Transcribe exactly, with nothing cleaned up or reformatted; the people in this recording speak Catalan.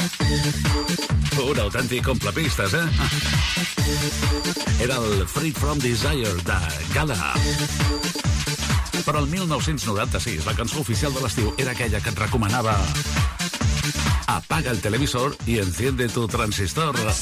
Un autèntic complepistes, eh? Era el Free From Desire de Gala. Però el mil nou-cents noranta-sis, la cançó oficial de l'estiu era aquella que et recomanava: apaga el televisor y enciende tu transistor.